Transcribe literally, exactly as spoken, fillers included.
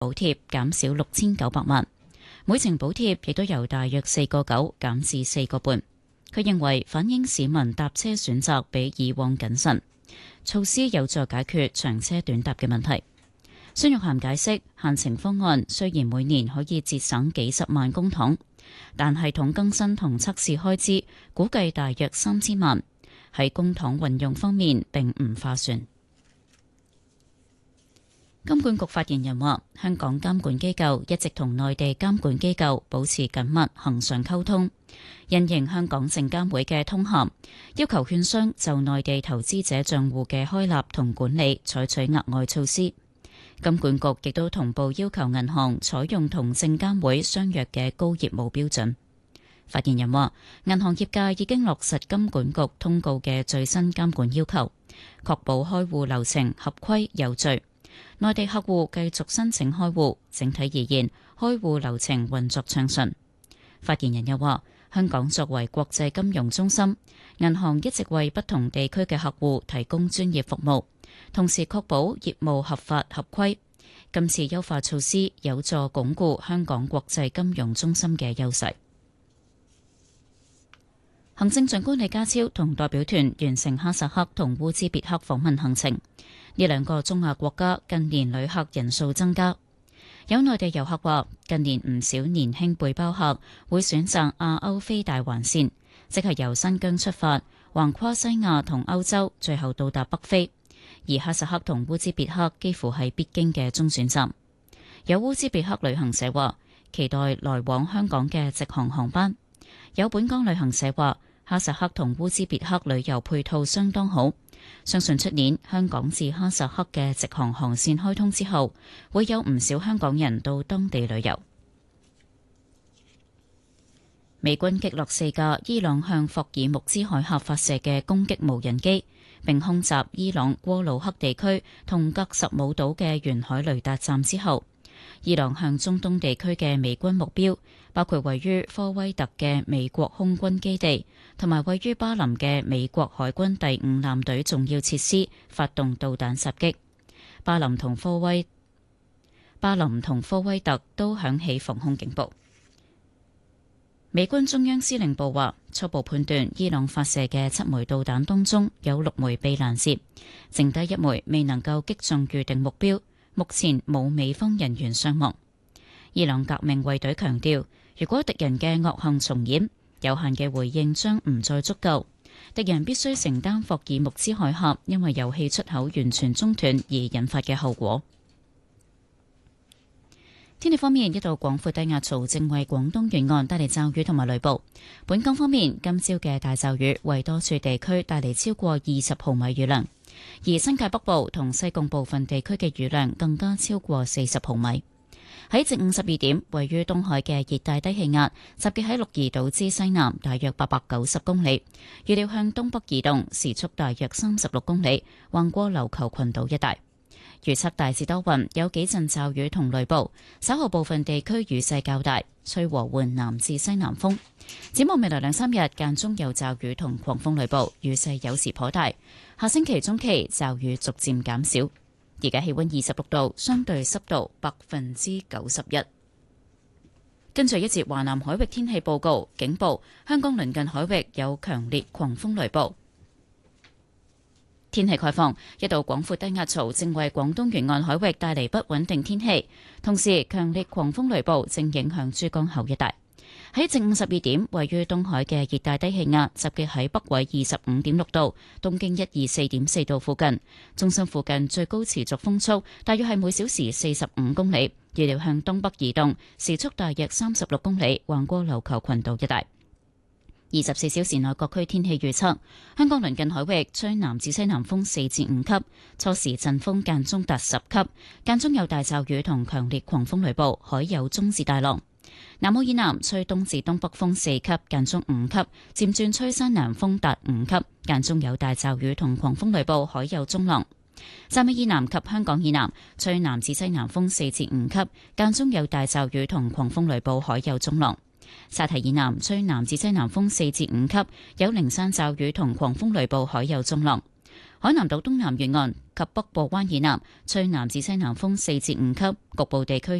補貼減少六千九百萬，每程補貼亦都由大約四個九減至四個半。佢認為反映市民搭車選擇比以往謹慎，措施有助解決長車短搭嘅問題。孫玉菡解釋，限程方案雖然每年可以節省幾十萬公帑，但系統更新同測試開支估計大約三千萬，喺公帑運用方面並唔划算。金管局發言人話，香港監管機構一直同內地監管機構保持緊密恆常溝通，因應香港證監會嘅通函，要求券商就內地投資者帳戶嘅開立同管理採取額外措施。金管局亦都同步要求銀行採用同證監會相若嘅高業務標準。發言人話，銀行業界已經落實金管局通告嘅最新監管要求，確保開戶流程合規有序。內地客戶繼續申請開戶，整體而言，開戶流程運作暢順。發言人又話，香港作為國際金融中心，銀行一直為不同地區嘅客戶提供專業服務，同時確保業務合法合規。今次優化措施有助鞏固香港國際金融中心嘅優勢。行政長官李家超同代表團完成哈薩克同烏茲別克訪問行程。呢兩個中亞國家近年旅客人數增加，有內地遊客話，近年唔少年輕背包客會選擇亞歐非大環線，即係由新疆出發，橫跨西亞同歐洲，最後到達北非。而哈薩克同烏茲別克幾乎係必經嘅中轉站。有烏茲別克旅行社話，期待來往香港嘅直航航班。有本港旅行社話，哈薩克同烏茲別克旅遊配套相當好。相信出年香港至哈薩克嘅直航航線開通之後，會有唔少香港人到當地旅遊。美軍擊落四架伊朗向霍爾木茲海峽發射嘅攻擊無人機，並空襲伊朗戈魯克地區同格什姆島嘅沿海雷達站之後，伊朗向中東地區嘅美軍目標，包括位於科威特嘅美國空軍基地同埋位於巴林嘅美國海軍第五艦隊重要設施發動導彈襲擊。巴林同科威巴林同科威特都響起防空警報。美軍中央司令部話，初步判斷伊朗發射嘅七枚導彈當中有六枚被攔截，剩低一枚未能夠擊中預定目標。目前冇美方人員傷亡。伊朗革命衛隊強調，如果敵人嘅惡行重演，有限嘅回應將唔再足夠，敵人必須承擔霍爾木茲海峽因為油氣出口完全中斷而引發嘅後果。天氣方面，一道廣闊低壓槽正為廣東沿岸帶嚟驟雨同埋雷暴。本港方面，今朝嘅大驟雨為多處地區帶嚟超過二十毫米雨量，而新界北部同西貢部分地區嘅雨量更加超過四十毫米。喺正午十二點，位於東海嘅熱帶低氣壓集結喺鹿兒島之西南大約八百九十公里，預料向東北移動，時速大約三十六公里，橫過琉球群島一帶。預測大致多雲，有幾陣驟雨同雷暴，稍後部分地區雨勢較大，吹和緩南至西南風。展望未來兩三日間中有驟雨同狂風雷暴，雨勢有時頗大。下星期中期驟雨逐漸減少。而家氣溫二十六度，相對濕度百分之九十一。跟住一節華南海域天氣報告，警報：香港鄰近海域有強烈狂風雷暴。天氣概況，一道廣闊低壓槽正為廣東沿岸海域帶嚟不穩定天氣，同時強烈狂風雷暴正影響珠江口一帶。喺正午十二點，位於東海嘅熱帶低氣壓集結喺北緯二十五點六度、東經一二四點四度附近，中心附近最高持續風速大約係每小時四十五公里，預料向東北移動，時速大約三十六公里，橫過琉球群島一帶。二十四小時內各區天氣預測：香港鄰近海域吹南至西南風四至五級，初時陣風間中達十級，間中有大驟雨同強烈狂風雷暴，海有中至大浪。南澳以南吹東至東北風四級，間中五級，漸轉吹山南風達五級，間中有大驟雨同狂風雷暴，海有中浪。汕尾以南及香港以南吹南至西南風四至五級，間中有大驟雨同狂風雷暴，海有中浪。沙堤以南吹南至西南風四至五級，有零散驟雨同狂風雷暴，海有中浪。 海南島東南沿岸及北部灣以南吹南至西南風四至五級，局部地區